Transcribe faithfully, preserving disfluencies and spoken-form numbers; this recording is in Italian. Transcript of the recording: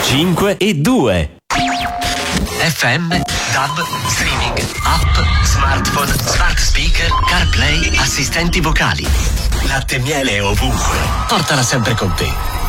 cinque e due. F M, D A B, streaming, app, smartphone, smart speaker, CarPlay, assistenti vocali. Latte e miele ovunque. Portala sempre con te.